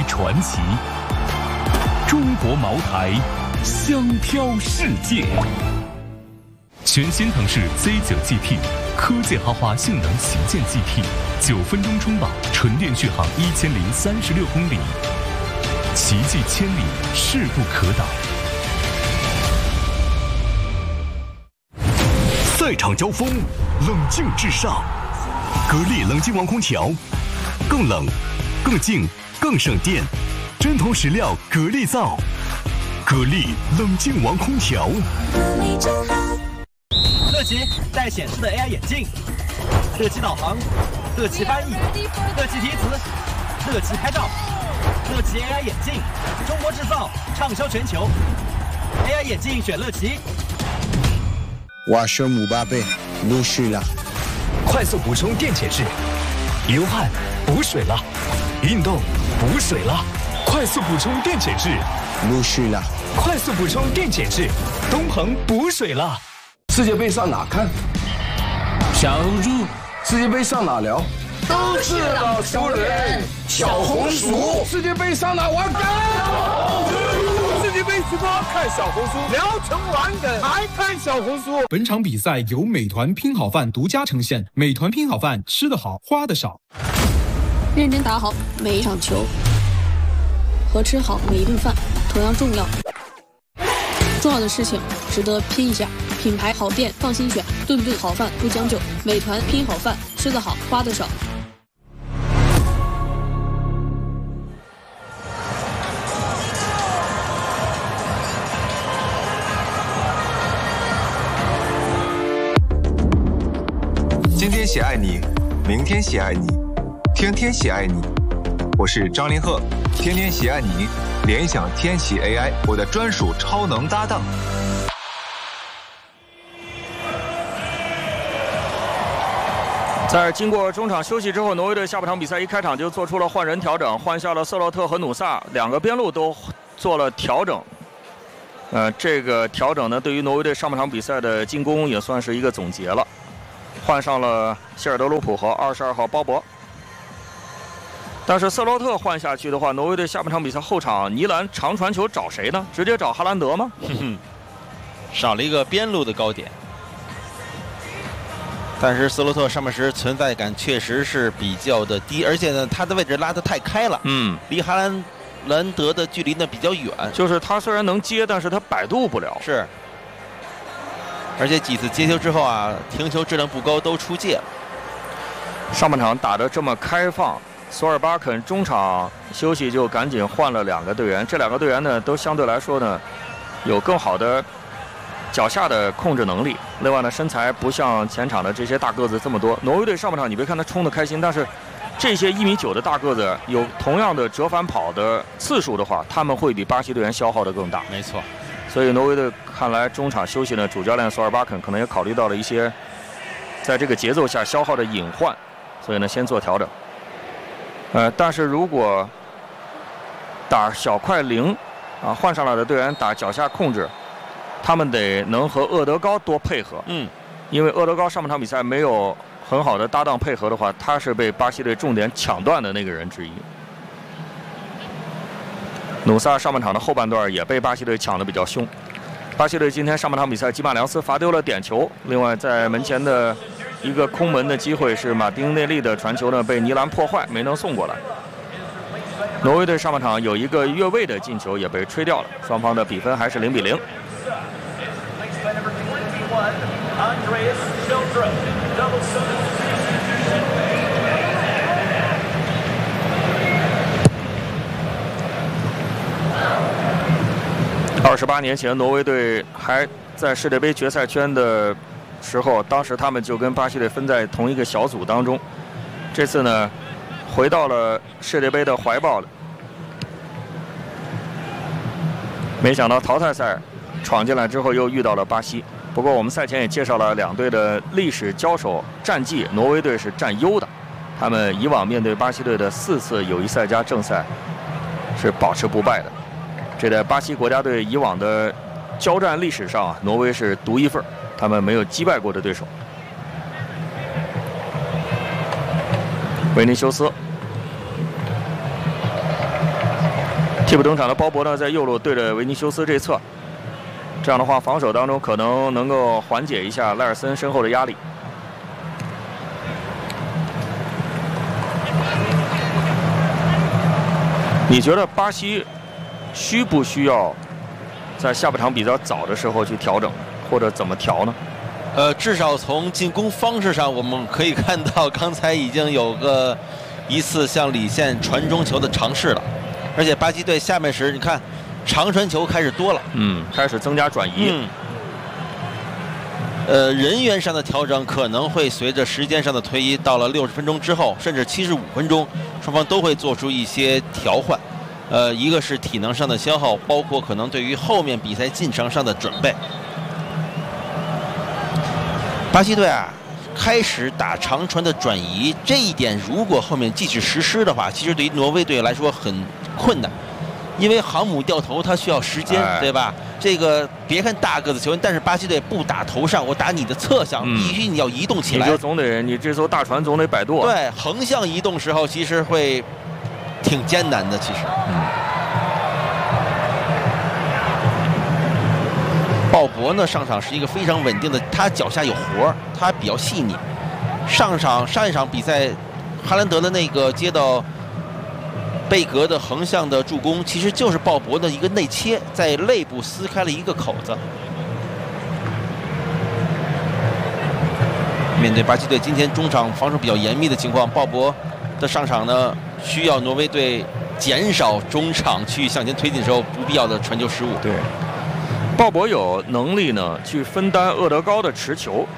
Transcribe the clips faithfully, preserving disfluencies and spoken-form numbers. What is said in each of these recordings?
传奇。中国茅台，香飘世界。全新腾势 Z 九 G T， 科技豪华性能旗舰 G T， 九分钟充饱，纯电续航一千零三十六公里，奇迹千里，势不可挡。赛场交锋，冷静至上。格力冷静王空调，更冷、更静、更省电，真铜实料格力造。格力冷静王空调。 乐奇带显示的 A I 眼镜，乐奇导航，乐奇翻译，乐奇提词，乐奇拍照，乐奇 A I 眼镜，中国制造，畅销全球。A I 眼镜选乐奇。 我是姆巴佩，鲁西拉。 快速补充电解质，流汗补水了，运动补水了，快速补充电解质， 鲁西拉。 快速补充电解质，东鹏补水了。 世界杯上哪看？小猪。世界杯上哪聊？都是老熟人。小红书。世界杯上哪玩梗？世界杯直播看小红书，聊成玩梗还看小红书。 本场比赛由美团拼好饭独家呈现。美团拼好饭，吃得好，花得少。 认真打好每一场球，和吃好每一顿饭同样重要。重要的事情值得拼一下，品牌好店放心选，顿顿好饭不将就。美团拼好饭，吃得好，花得少。 今天写爱你，明天写爱你，天天写爱你。我是张凌赫，天天写爱你，联想天启 A I， 我的专属超能搭档。 在经过中场休息之后，挪威队下半场比赛一开场就做出了换人调整，换下了瑟洛特和努萨两个边路都做了调整。呃，这个调整呢，对于挪威队上半场比赛的进攻也算是一个总结了。换上了希尔德鲁普和二十二号鲍勃。但是瑟洛特换下去的话，挪威队下半场比赛后场尼兰长传球找谁呢？直接找哈兰德吗？ 哼哼，少了一个边路的高点。但是瑟洛特上半时存在感确实是比较的低，而且呢，他的位置拉得太开了， 嗯， 离哈兰兰德的距离呢比较远。 就是他虽然能接，但是他摆渡不了。 是。而且几次接球之后啊，停球质量不高，都出界了。 上半场打得这么开放。索尔巴肯中场休息就赶紧换了两个队员，这两个队员呢都相对来说呢有更好的脚下的控制能力。另外呢，身材不像前场的这些大个子这么多。挪威队上半场你别看他冲得开心，但是这些一米九的大个子有同样的折返跑的次数的话，他们会比巴西队员消耗的更大。 没错。 所以挪威队看来中场休息呢，主教练索尔巴肯可能也考虑到了一些在这个节奏下消耗的隐患，所以呢先做调整。呃，但是如果打小快灵啊，换上来的队员打脚下控制，他们得能和厄德高多配合。 嗯， 因为厄德高上半场比赛没有很好的搭档配合的话，他是被巴西队重点抢断的那个人之一。努萨上半场的后半段也被巴西队抢得比较凶。巴西队今天上半场比赛，吉马良斯罚丢了点球，另外在门前的一个空门的机会是马丁内利的传球呢，被尼兰破坏，没能送过来。挪威队上半场有一个越位的进球也被吹掉了，双方的比分还是零比零。二十八年前，挪威队还在世界杯决赛圈的时候，当时他们就跟巴西队分在同一个小组当中。这次呢，回到了世界杯的怀抱了。没想到淘汰赛闯进来之后，又遇到了巴西。不过我们赛前也介绍了两队的历史交手战绩，挪威队是占优的，他们以往面对巴西队的四次友谊赛加正赛是保持不败的。这在巴西国家队以往的交战历史上啊，挪威是独一份，他们没有击败过的对手。维尼修斯替补登场的鲍勃呢，在右路对着维尼修斯这侧，这样的话，防守当中可能能够缓解一下赖尔森身后的压力。你觉得巴西需不需要在下半场比较早的时候去调整，或者怎么调呢？ 呃，至少从进攻方式上，我们可以看到刚才已经有个一次向里线传中球的尝试了，而且巴西队下半时你看长传球开始多了， 嗯，开始增加转移。 嗯呃，人员上的调整可能会随着时间上的推移，到了六十分钟之后，甚至七十五分钟，双方都会做出一些调换。呃，一个是体能上的消耗，包括可能对于后面比赛进程上的准备。巴西队啊，开始打长传的转移，这一点如果后面继续实施的话，其实对于挪威队来说很困难。因为航母掉头它需要时间， 哎、 对吧？这个别看大个子球员，但是巴西队不打头上，我打你的侧向， 嗯、 必须你要移动起来。 你就总得你这艘大船总得摆舵。 对，横向移动时候其实会挺艰难的，其实。 嗯。 鲍勃呢上场是一个非常稳定的，他脚下有活，他比较细腻。上场上一场比赛，哈兰德的那个接到贝格的横向的助攻，其实就是鲍勃的一个内切，在肋部撕开了一个口子。面对巴西队今天中场防守比较严密的情况，鲍勃的上场呢，需要挪威队减少中场去向前推进的时候不必要的传球失误。 对，鲍勃有能力呢去分担厄德高的持球。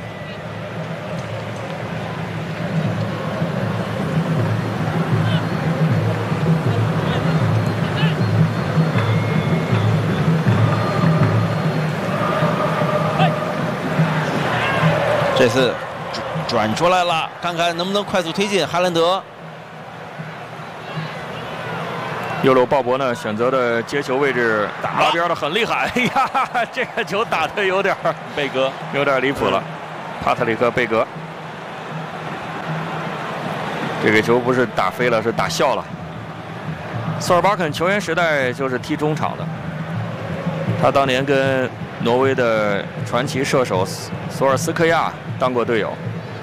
这次转出来了，看看能不能快速推进。哈兰德右路鲍勃呢选择的接球位置打边的很厉害，哎呀，这个球打的有点贝格有点离谱了，帕特里克贝格，这个球不是打飞了，是打笑了。索尔巴肯球员时代就是踢中场的，他当年跟挪威的传奇射手索尔斯克亚当过队友。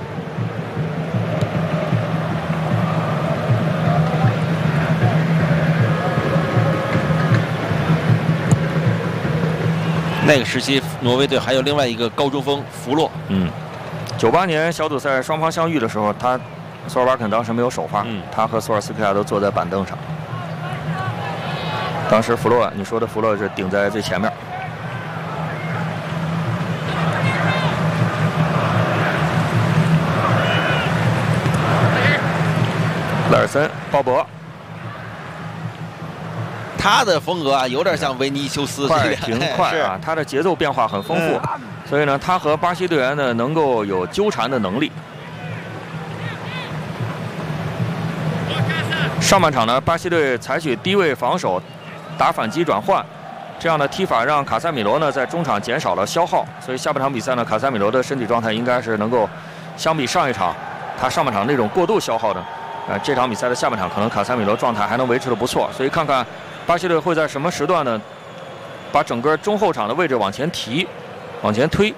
那个时期，挪威队还有另外一个高中锋弗洛。 嗯，九八年小组赛双方相遇的时候，他索尔巴肯当时没有首发，嗯、他和索尔斯克亚都坐在板凳上。当时弗洛，你说的弗洛是顶在最前面。赖尔森、鲍勃， 他的风格啊，有点像维尼修斯， 快挺快啊，他的节奏变化很丰富，嗯、所以呢，他和巴西队员呢能够有纠缠的能力。上半场呢，巴西队采取低位防守，打反击转换，这样的踢法让卡塞米罗呢在中场减少了消耗，所以下半场比赛呢，卡塞米罗的身体状态应该是能够相比上一场他上半场那种过度消耗的。呃，这场比赛的下半场可能卡塞米罗状态还能维持得不错，所以看看巴西队会在什么时段呢，把整个中后场的位置往前提，往前推。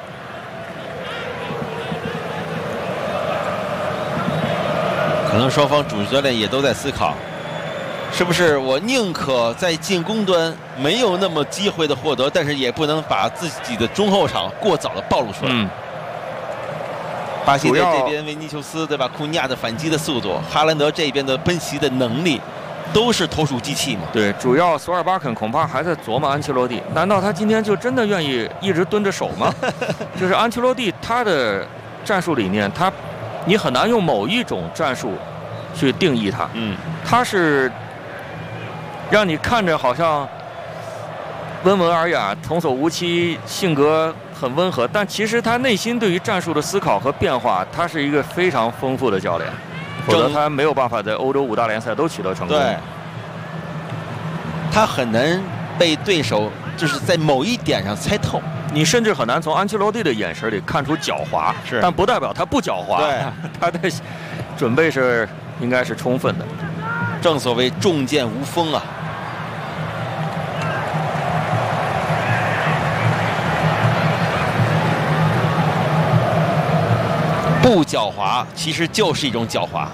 可能双方主教练也都在思考，是不是我宁可在进攻端没有那么机会的获得，但是也不能把自己的中后场过早的暴露出来。嗯，巴西队这边维尼修斯对吧？库尼亚的反击的速度，哈兰德这边的奔袭的能力，都是投鼠忌器嘛。 对，主要索尔巴肯恐怕还在琢磨安切洛蒂，难道他今天就真的愿意一直蹲着守吗？就是安切洛蒂他的战术理念，他你很难用某一种战术去定义他。嗯，他是让你看着好像温文尔雅、童叟无欺，性格很温和，但其实他内心对于战术的思考和变化，他是一个非常丰富的教练，否则他没有办法在欧洲五大联赛都取得成功。 对，他很难被对手就是在某一点上猜透， 你甚至很难从安切洛蒂的眼神里看出狡猾， 是， 但不代表他不狡猾。 对， 他的准备是应该是充分的。 正所谓重剑无锋啊。 不狡猾其实就是一种狡猾。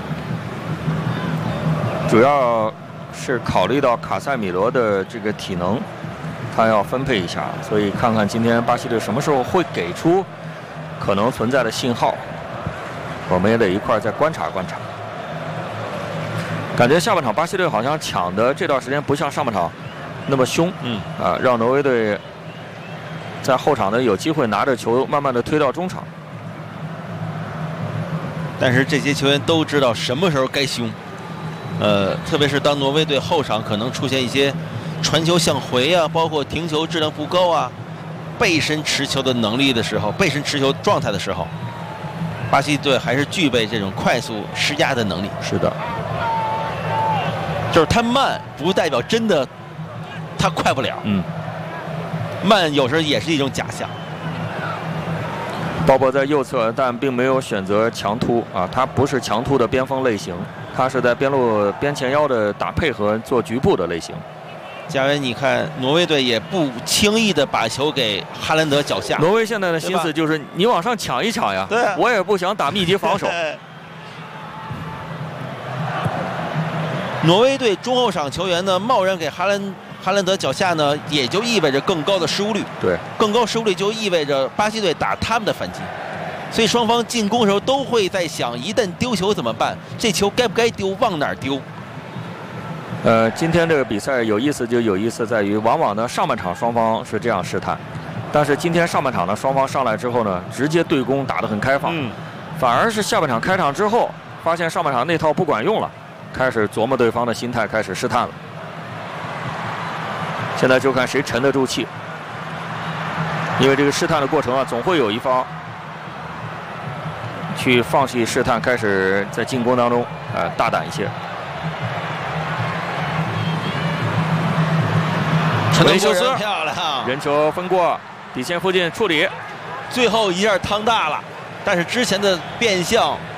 主要是考虑到卡塞米罗的这个体能，他要分配一下，所以看看今天巴西队什么时候会给出可能存在的信号，我们也得一块儿再观察观察。感觉下半场巴西队好像抢的这段时间不像上半场那么凶， 嗯啊，让挪威队在后场呢有机会拿着球慢慢的推到中场。 但是这些球员都知道什么时候该凶，呃，特别是当挪威队后场可能出现一些传球向回啊，包括停球质量不高啊，背身持球的能力的时候，背身持球状态的时候，巴西队还是具备这种快速施压的能力。 是的。 就是他慢，不代表真的他快不了。 嗯， 慢有时候也是一种假象。 鲍勃在右侧，但并没有选择强突啊，他不是强突的边锋类型，他是在边路边前腰的打配合做局部的类型。 嘉文，你看挪威队也不轻易的把球给哈兰德脚下。 挪威现在的心思就是你往上抢一抢呀， 对啊， 我也不想打密集防守。 挪威队中后场球员呢，贸然给哈兰哈兰德脚下呢，也就意味着更高的失误率。 对， 更高失误率就意味着巴西队打他们的反击，所以双方进攻的时候都会在想，一旦丢球怎么办？这球该不该丢？往哪儿丢？ 呃，今天这个比赛有意思，就有意思在于，往往呢上半场双方是这样试探，但是今天上半场呢双方上来之后呢，直接对攻打得很开放， 嗯， 反而是下半场开场之后，发现上半场那套不管用了。开始琢磨对方的心态，开始试探了。现在就看谁沉得住气，因为这个试探的过程啊，总会有一方去放弃试探，开始在进攻当中呃大胆一些。维修斯漂亮， 人球分过底线附近处理， 最后一下趟大了，但是之前的变向